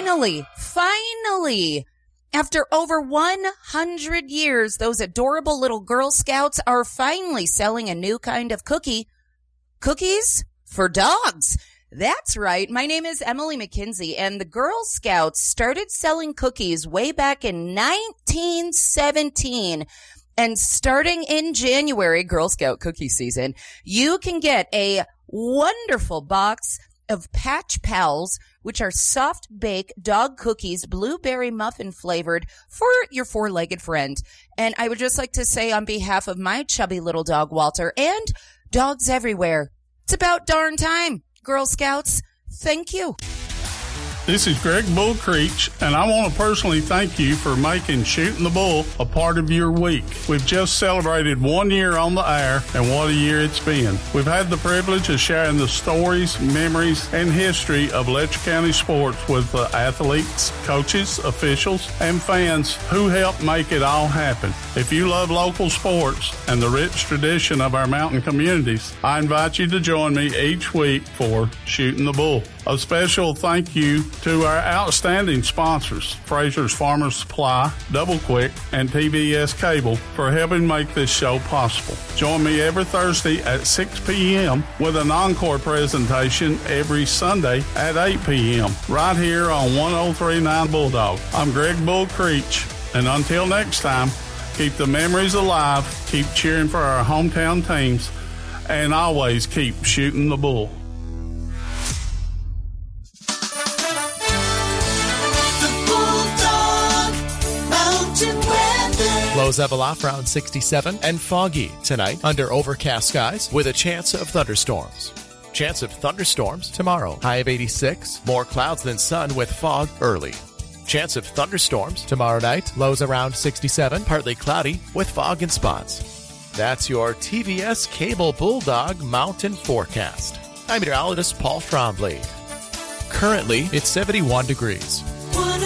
finally, after over 100 years, those adorable little Girl Scouts are finally selling a new kind of cookie. Cookies for dogs. That's right. My name is Emily McKinsey, and the Girl Scouts started selling cookies way back in 1917. And starting in January, Girl Scout cookie season, you can get a wonderful box of Patch Pals, which are soft bake dog cookies, blueberry muffin flavored for your four-legged friend. And I would just like to say on behalf of my chubby little dog, Walter, and dogs everywhere, it's about darn time. Girl Scouts, thank you. This is Greg Bull Creech, and I want to personally thank you for making Shooting the Bull a part of your week. We've just celebrated 1 year on the air, and what a year it's been. We've had the privilege of sharing the stories, memories, and history of Letcher County sports with the athletes, coaches, officials, and fans who helped make it all happen. If you love local sports and the rich tradition of our mountain communities, I invite you to join me each week for Shooting the Bull. A special thank you to our outstanding sponsors, Fraser's Farmers Supply, Double Quick, and TVS Cable for helping make this show possible. Join me every Thursday at 6 p.m. with an encore presentation every Sunday at 8 p.m. right here on 1039 Bulldog. I'm Greg Bull Creech, and until next time, keep the memories alive, keep cheering for our hometown teams, and always keep shooting the bull. Lows level off around 67 and foggy tonight under overcast skies with a chance of thunderstorms. Chance of thunderstorms tomorrow. High of 86. More clouds than sun with fog early. Chance of thunderstorms tomorrow night. Lows around 67. Partly cloudy with fog in spots. That's your TVS Cable Bulldog Mountain Forecast. I'm meteorologist Paul Trombley. Currently, it's 71 degrees.